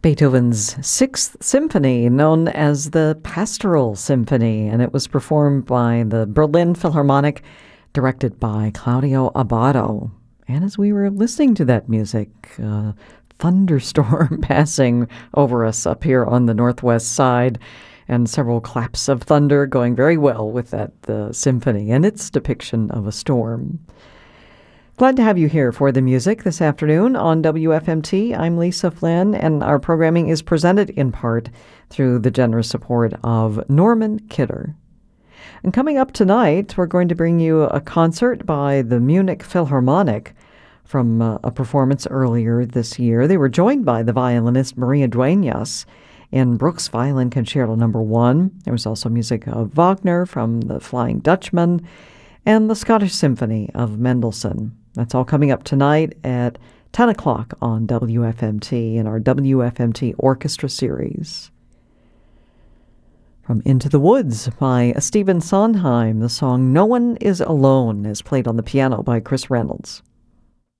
Beethoven's Sixth Symphony, known as the Pastoral Symphony, and it was performed by the Berlin Philharmonic, directed by Claudio Abbado. And as we were listening to that music, a thunderstorm passing over us up here on the northwest side, and several claps of thunder going very well with that symphony and its depiction of a storm. Glad to have you here for the music this afternoon on WFMT. I'm Lisa Flynn, and our programming is presented in part through the generous support of Norman Kidder. And coming up tonight, we're going to bring you a concert by the Munich Philharmonic from a performance earlier this year. They were joined by the violinist Maria Dueñas in Bruch's Violin Concerto No. 1. There was also music of Wagner from the Flying Dutchman and the Scottish Symphony of Mendelssohn. That's all coming up tonight at 10 o'clock on WFMT in our WFMT Orchestra Series. From Into the Woods by Stephen Sondheim, the song No One Is Alone is played on the piano by Chris Reynolds.